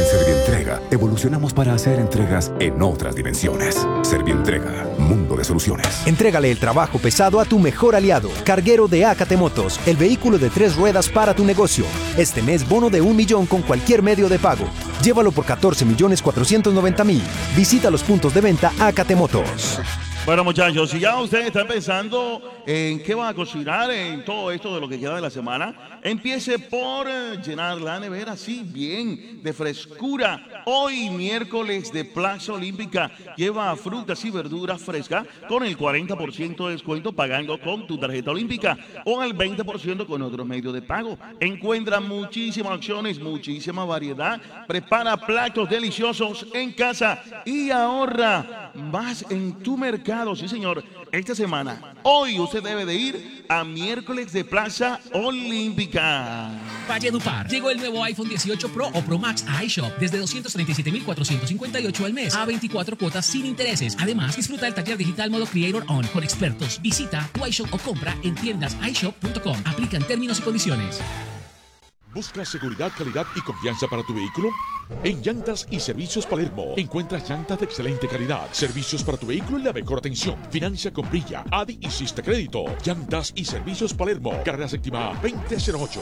En Servientrega, evolucionamos para hacer entregas en otras dimensiones. Servientrega, mundo de soluciones. Entrégale el trabajo pesado a tu mejor aliado. Carguero de Ácate Motos, el vehículo de 3 ruedas para tu negocio. Este mes, bono de 1 millón con cualquier medio de pago. Llévalo por 14.490.000. Visita los puntos de venta Ácate Motos. Bueno, muchachos, si ya ustedes están pensando en qué van a cocinar en todo esto de lo que queda de la semana, empiece por llenar la nevera así bien de frescura. Hoy, miércoles de Plaza Olímpica, lleva frutas y verduras frescas con el 40% de descuento pagando con tu tarjeta olímpica o el 20% con otros medios de pago. Encuentra muchísimas opciones, muchísima variedad. Prepara platos deliciosos en casa y ahorra más en tu mercado. Sí, señor. Esta semana, hoy usted debe de ir a miércoles de Plaza Olímpica. Valledupar. Llegó el nuevo iPhone 18 Pro o Pro Max a iShop desde 237.458 al mes a 24 cuotas sin intereses. Además, disfruta el taller digital modo Creator On con expertos. Visita tu iShop o compra en tiendas iShop.com. Aplican términos y condiciones. ¿Buscas seguridad, calidad y confianza para tu vehículo? En Llantas y Servicios Palermo encuentras llantas de excelente calidad, servicios para tu vehículo y la mejor atención. Financia con Brilla, ADI y Siste Crédito. Llantas y Servicios Palermo, carrera séptima 2008.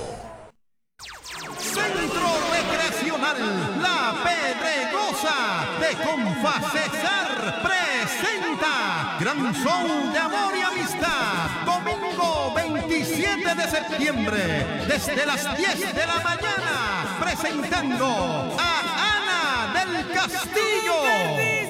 Centro Recreacional La Pedregosa de Confacesar presenta Gran Son de Amor y Amistad. Domingo 27 de septiembre, desde las 10 de la mañana, presentando a Ana del Castillo.